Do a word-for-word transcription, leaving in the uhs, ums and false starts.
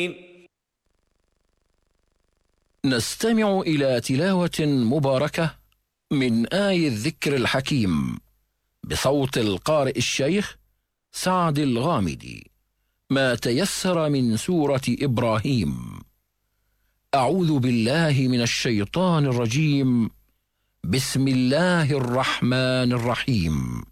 نستمع إلى تلاوة مباركة من آي الذكر الحكيم بصوت القارئ الشيخ سعد الغامدي، ما تيسر من سورة إبراهيم. أعوذ بالله من الشيطان الرجيم. بسم الله الرحمن الرحيم.